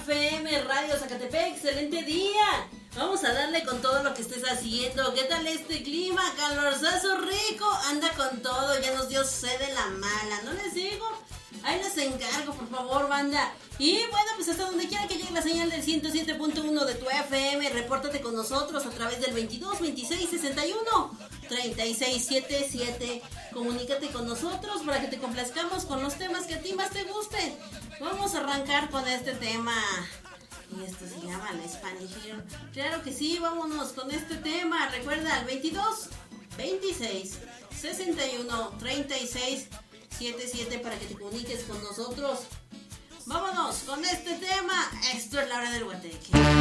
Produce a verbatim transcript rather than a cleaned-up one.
F M Radio Zacatepec, excelente día. Vamos a darle con todo lo que estés haciendo. ¿Qué tal este clima? Calorzazo rico, anda con todo, ya nos dio sed de la mala, ¿no les digo? Ahí les encargo, por favor, banda. Y bueno, pues hasta donde quiera que llegue la señal del ciento siete punto uno de tu F M, repórtate con nosotros a través del veintidós, veintiséis, sesenta y uno, treinta y seis setenta y siete. Comunícate con nosotros para que te complazcamos con los temas que a ti más te gusten. Vamos a arrancar con este tema. Y esto se llama la Spanish Girl. Claro que sí, vámonos con este tema. Recuerda al veintidós, veintiséis, sesenta y uno, treinta y seis setenta y siete para que te comuniques con nosotros. Vámonos con este tema. Esto es la hora del guateque.